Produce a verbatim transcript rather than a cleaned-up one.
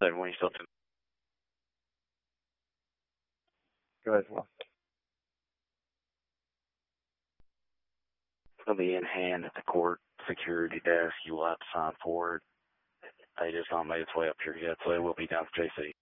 Then when you still to Go ahead. Well, it'll be in hand at the court security desk. You will have to sign for it. It just not made its way up here yet, so it will be down to J C.